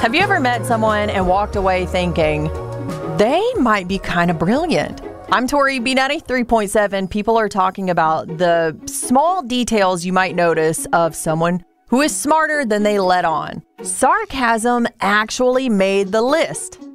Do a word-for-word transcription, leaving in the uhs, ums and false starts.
Have you ever met someone and walked away thinking, they might be kind of brilliant? I'm Tori, B ninety-three point seven. People are talking about the small details you might notice of someone who is smarter than they let on. Sarcasm actually made the list.